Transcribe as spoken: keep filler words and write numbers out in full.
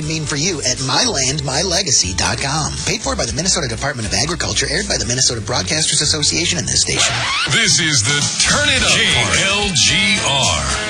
can mean for you at my land my legacy dot com. Paid for by the Minnesota Department of Agriculture, aired by the Minnesota Broadcasters Association and this station. This is the Turn It Up K L G R.